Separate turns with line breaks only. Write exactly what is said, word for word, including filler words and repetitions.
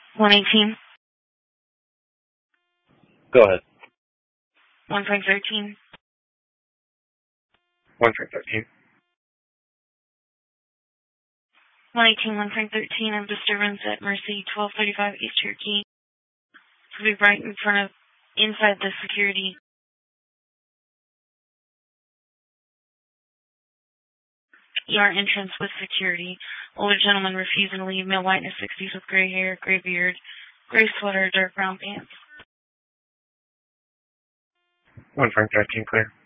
one eighteen.
Go ahead.
one Frank thirteen.
one Frank thirteen.
one eighteen, one Frank thirteen of disturbance at Mercy, twelve thirty-five East Cherokee. To be right in front of, inside the security yard entrance with security. Older gentleman refusing to leave, male white in his sixties with gray hair, gray beard, gray sweater, dark brown pants.
one Frank thirteen, clear.